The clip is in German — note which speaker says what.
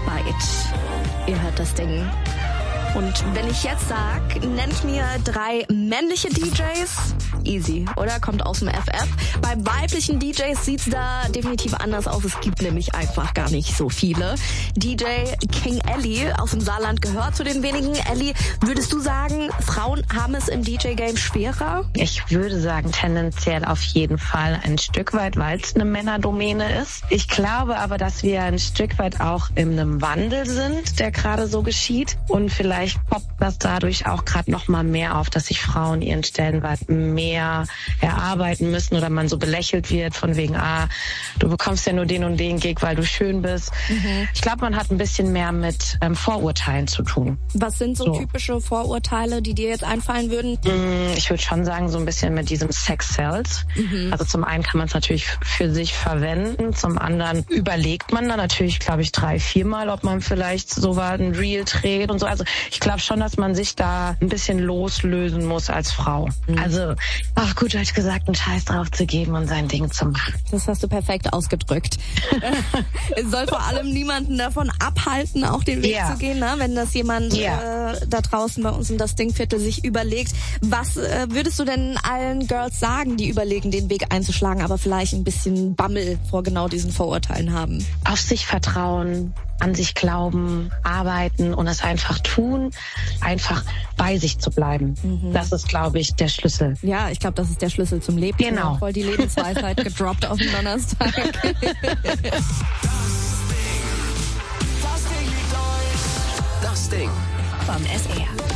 Speaker 1: Byte. Ihr hört das Ding. Und wenn ich jetzt sag, nennt mir 3 männliche DJs, easy, oder? Kommt aus dem FF. Bei weiblichen DJs sieht's da definitiv anders aus. Es gibt nämlich einfach gar nicht so viele. DJ King Ellie aus dem Saarland gehört zu den wenigen. Ellie, würdest du sagen, Frauen haben es im DJ-Game schwerer?
Speaker 2: Ich würde sagen, tendenziell auf jeden Fall ein Stück weit, weil es eine Männerdomäne ist. Ich glaube aber, dass wir ein Stück weit auch in einem Wandel sind, der gerade so geschieht. Und vielleicht poppt das dadurch auch gerade noch mal mehr auf, dass sich Frauen ihren Stellenwert mehr erarbeiten müssen oder man so belächelt wird von wegen, du bekommst ja nur den und den Gig, weil du schön bist. Ich glaube, man hat ein bisschen mehr mit Vorurteilen zu tun.
Speaker 1: Was sind so typische Vorurteile, die dir jetzt einfallen würden?
Speaker 2: Ich würde schon sagen, so ein bisschen mit diesem Sex Sells. Also zum einen kann man es natürlich für sich verwenden, zum anderen überlegt man dann natürlich, glaube ich, 3-4 Mal, ob man vielleicht so ein Reel dreht und so. Also ich glaube schon, dass man sich da ein bisschen loslösen muss als Frau. Also, gut Deutsch gesagt, einen Scheiß drauf zu geben und sein Ding zu machen.
Speaker 1: Das hast du perfekt ausgedrückt. Es soll vor allem niemanden davon abhalten, auch den Weg zu gehen, ne? Wenn das jemand da draußen bei uns in das Dingviertel sich überlegt. Was würdest du denn allen Girls sagen, die überlegen, den Weg einzuschlagen, aber vielleicht ein bisschen Bammel vor genau diesen Vorurteilen haben?
Speaker 2: Auf sich vertrauen, an sich glauben, arbeiten und es einfach tun, einfach bei sich zu bleiben. Das ist, glaube ich, der Schlüssel.
Speaker 1: Ja, ich glaube, das ist der Schlüssel zum Leben.
Speaker 2: Genau.
Speaker 1: Voll die Lebensweisheit gedroppt auf dem Donnerstag.
Speaker 3: Das Ding vom SR.